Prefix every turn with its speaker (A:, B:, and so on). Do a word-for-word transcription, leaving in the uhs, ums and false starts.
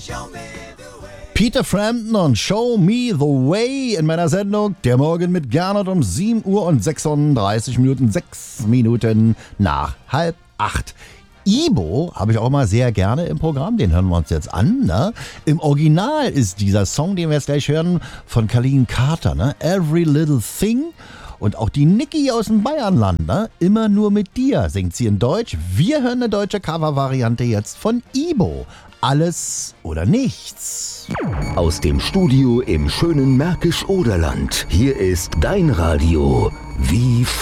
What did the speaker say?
A: Peter Frampton und Show Me the Way in meiner Sendung Der Morgen mit Gernot um sieben Uhr und sechsunddreißig Minuten, sechs Minuten nach halb acht. Ibo habe ich auch mal sehr gerne im Programm, den hören wir uns jetzt an. Ne? Im Original ist dieser Song, den wir jetzt gleich hören, von Colleen Carter, ne? Every Little Thing. Und auch die Niki aus dem Bayernland, ne? Immer nur mit dir, singt sie in Deutsch. Wir hören eine deutsche Covervariante jetzt von Ibo. Alles oder nichts.
B: Aus dem Studio im schönen Märkisch-Oderland. Hier ist dein Radio. Wie